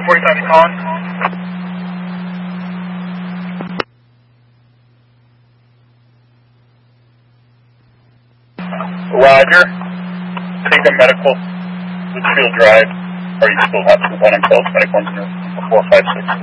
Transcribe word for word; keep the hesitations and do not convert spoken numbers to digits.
forty-five, you calling? Roger. Take a medical, Litchfield Drive. Are you still have one twelve, medical engineer, four five six.